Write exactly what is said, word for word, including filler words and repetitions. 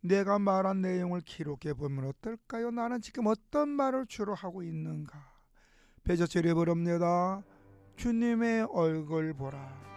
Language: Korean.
내가 말한 내용을 기록해 보면 어떨까요? 나는 지금 어떤 말을 주로 하고 있는가? 배저철이 부릅니다. 주님의 얼굴 보라.